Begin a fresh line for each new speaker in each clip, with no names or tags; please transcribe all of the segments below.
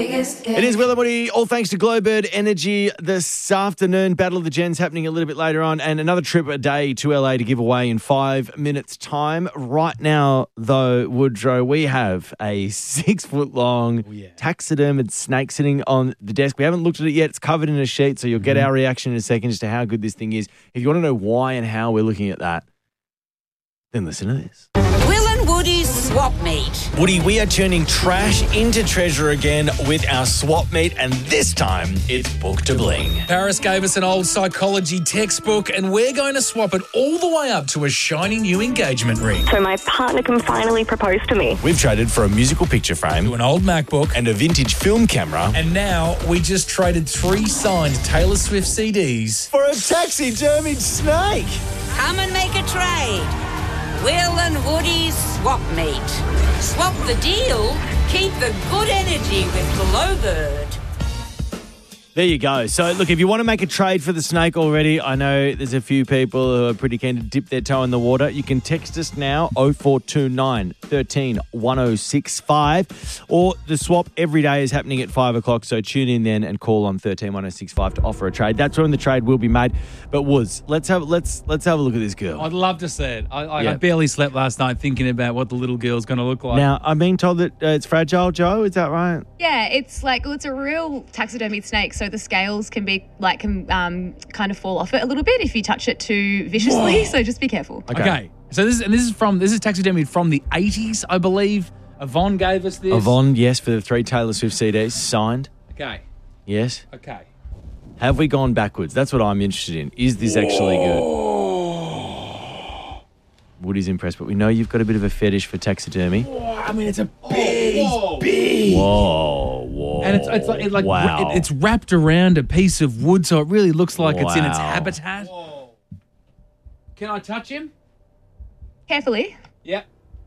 It is Will and Woody, all thanks to Glowbird Energy this afternoon. Battle of the Gens happening a little bit later on, and another trip a day to LA to give away in 5 minutes' time. Right now, though, Woodrow, we have a 6-foot-long taxidermed snake sitting on the desk. We haven't looked at it yet. It's covered in a sheet, so you'll get our reaction in a second as to how good this thing is. If you want to know why and how we're looking at that, then listen to this.
Will and Woody's Swap Meet.
Woody, we are turning trash into treasure again with our swap meet, and this time it's book to bling.
Paris gave us an old psychology textbook, and we're going to swap it all the way up to a shiny new engagement ring.
So my partner can finally propose to me.
We've traded for a musical picture frame,
To an old MacBook,
and a vintage film camera,
and now we just traded 3 signed Taylor Swift CDs.
for a taxidermied snake.
Come and make a trade. Will and Woody's Swap Meet. Swap the deal, keep the good energy with Glowbird.
There you go. So, look, if you want to make a trade for the snake already, I know there's a few people who are pretty keen to dip their toe in the water. You can text us now, 0429 13 1065. Or the swap every day is happening at 5 o'clock, so tune in then and call on 13 1065 to offer a trade. That's when the trade will be made. But, Woods, let's have a look at this girl.
I'd love to see it. I
Yeah.
barely slept last night thinking about what the little girl's going to look like.
Now, I'm being told that it's fragile, Joe. Is that right?
Yeah, it's a real taxidermied snake, so the scales can be kind of fall off it a little bit if you touch it too viciously. So just be careful.
Okay. So this is taxidermy from the 80s, I believe. Yvonne gave us this.
Yvonne, yes, for the 3 Taylor Swift CDs, signed.
Okay.
Yes.
Okay.
Have we gone backwards? That's what I'm interested in. Is this actually good? Woody's impressed, but we know you've got a bit of a fetish for taxidermy.
I mean, it's a big, big.
Whoa.
And it's
wow.
it's wrapped around a piece of wood, so it really looks like it's in its
Wow.
habitat. Can I touch him?
Carefully.
Yep.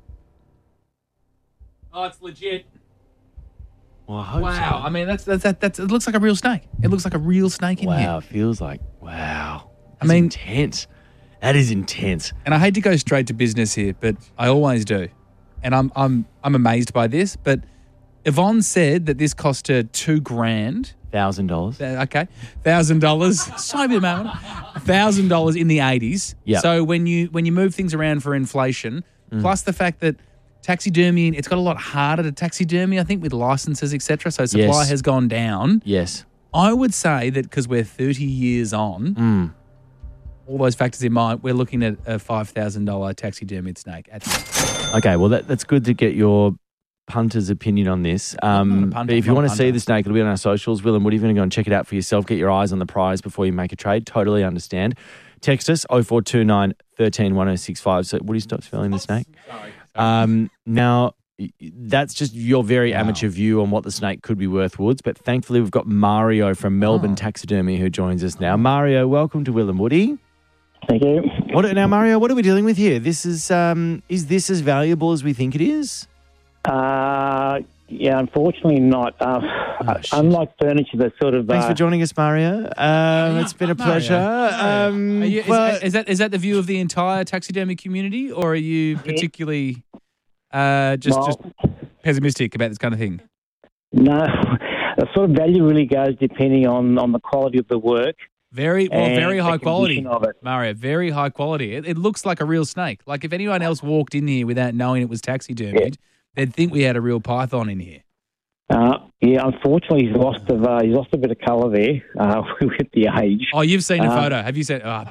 Oh, it's legit.
Well, I hope
Wow.
so.
I mean, that's it looks like a real snake. It looks like a real snake in
Wow,
here.
it feels like, wow.
I mean-
intense. That is intense.
And I hate to go straight to business here, but I always do. And I'm amazed by this, but Yvonne said that this cost her $2,000.
$1,000.
Okay, $1,000. Sorry, bit amount. $1,000 in the 80s.
Yep.
So when you move things around for inflation, plus the fact that taxidermy, it's got a lot harder to taxidermy, I think, with licenses, etc. So supply
Yes.
has gone down.
Yes.
I would say that because we're 30 years on, all those factors in mind, we're looking at a $5,000 taxidermied snake.
Okay, well, that's good to get your punter's opinion on this.
punter,
But if you
not
want
a
to see
punter.
the snake, it'll be on our socials. Will and Woody, if you want to go and check it out for yourself, get your eyes on the prize before you make a trade. Totally understand. Text us, 0429 13 1065. So Woody stops filling the snake. Now, that's just your very amateur view on what the snake could be worth, Woods. But thankfully, we've got Mario from Melbourne Taxidermy who joins us now. Mario, welcome to Will and Woody.
Thank you.
Now, Mario, what are we dealing with here? This is this as valuable as we think it is?
Yeah, unfortunately not.
shit.
Unlike furniture, that sort of...
Thanks for joining us, Mario. It's been a pleasure.
Is that the view of the entire taxidermy community, or are you particularly just pessimistic about this kind of thing?
No, the sort of value really goes depending on the quality of the work.
Very high
the
quality,
condition of it.
Mario. Very high quality. It looks like a real snake. Like if anyone else walked in here without knowing it was taxidermied, they'd think we had a real python in here.
Yeah, unfortunately, he's lost a bit of colour there with the age.
Oh, you've seen a photo. Have you seen? Oh,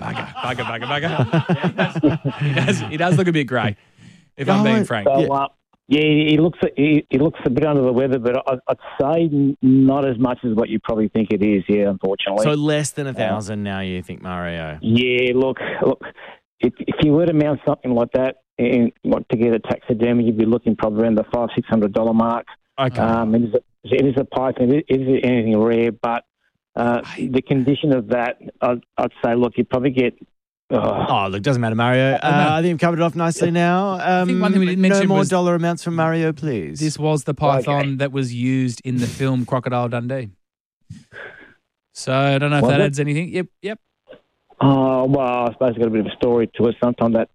bugger. He does look a bit grey, if I'm being frank.
So, he looks a bit under the weather, but I'd say not as much as what you probably think it is. Yeah, unfortunately.
So less than 1,000 now, you think, Mario?
Yeah, look. If you were to mount something like that and want to get a taxidermy, you'd be looking probably around the $500-600 mark.
Okay.
It is a python. It is anything rare, but the condition of that, I'd say, look, you'd probably get.
Oh, look, doesn't matter, Mario. I think you've covered it off nicely now.
I think one thing we didn't
no
mention
more
was
dollar amounts from Mario, please.
this was the python that was used in the film Crocodile Dundee. So I don't know if that adds anything. Yep.
Oh, well, I suppose it's got a bit of a story to it. Sometimes that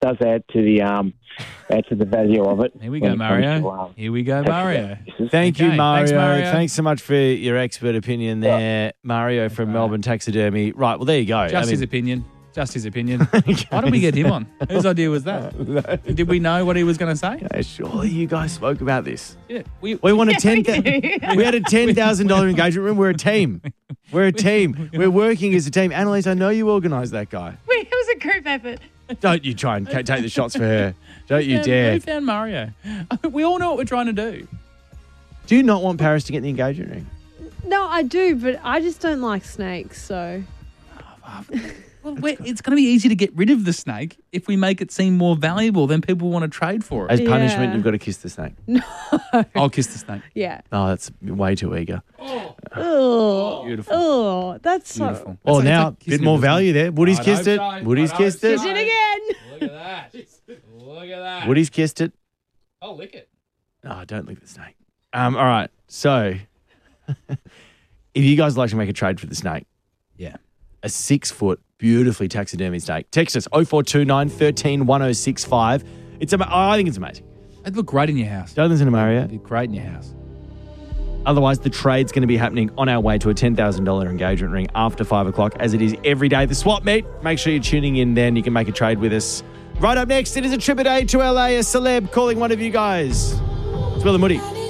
does add to the value of it.
Here we go, Mario. Here we go, Mario.
Thank you,
Okay,
Mario.
thanks, Mario.
Thanks so much for your expert opinion there, Mario from Melbourne Taxidermy. Right, well, there you go.
Just his opinion. Just his opinion. Why did we get him on? Whose idea was that? Did we know what he was going to say?
Yeah, surely you guys spoke about this.
Yeah,
We want a
Yeah, we
we had a $10,000 engagement room. We're a team. We're a team. We're working as a team. Annalise, I know you organised that guy.
It was a group effort.
Don't you try and take the shots for her. Don't you
We
dare.
found Mario. We all know what we're trying to do.
Do you not want Paris to get the engagement ring?
No, I do, but I just don't like snakes, so.
Well, it's going to be easy to get rid of the snake if we make it seem more valuable. Then people want to trade for it.
As punishment,
Yeah.
you've got to kiss the snake.
I'll kiss the snake.
Yeah.
Oh, that's way too eager.
Oh,
Beautiful.
Oh, that's
Beautiful.
Oh,
It's
now
like
a bit
kissing
more
it,
value there. Woody's
I'd
kissed
hope
it.
so.
Woody's
I'd
kissed
hope
it.
so.
so. It again.
Look at that. Look at that.
Woody's kissed it.
I'll lick it.
Oh, don't lick the snake. All right. So, if you guys would like to make a trade for the snake,
Yeah.
a 6-foot, beautifully taxidermied snake, text us 0429 13 1065. I think it's amazing.
It'd look great in your house.
Don't listen to Mario.
It'd be great in your house.
Otherwise, the trade's going to be happening on our way to a $10,000 engagement ring after 5 o'clock, as it is every day. The swap meet. Make sure you're tuning in then. You can make a trade with us. Right up next, it is a trip a day to LA, a celeb calling one of you guys. It's Will and Woody.